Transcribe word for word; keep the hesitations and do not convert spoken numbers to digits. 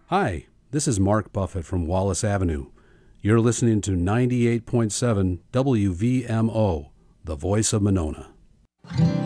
Hi, this is Mark Buffett from Wallace Avenue. You're listening to ninety-eight point seven W V M O, the voice of Monona.